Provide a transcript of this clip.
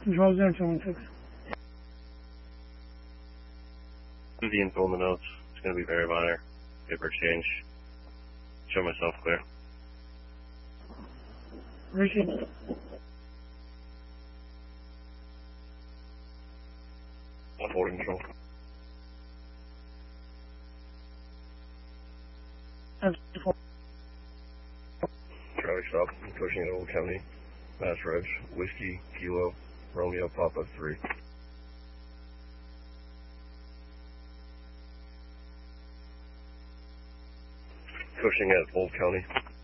Control 026. The info in the notes. It's going to be very minor. Paper exchange. Show myself clear. Ricky. Forward control. Traffic stop. I'm pushing at Old County. Mass Reg. Whiskey, Kilo, Romeo, Papa 3. Pushing at Old County.